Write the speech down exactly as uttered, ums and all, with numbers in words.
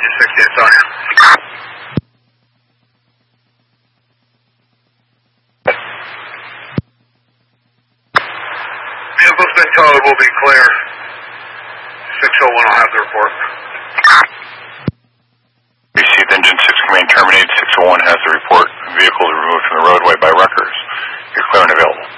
Engine sixty, it's on you. Vehicle's been towed, we'll be clear. six oh one will have the report. Received engine six command terminated, six oh one has the report. Vehicle is removed from the roadway by wreckers. You're clear and available.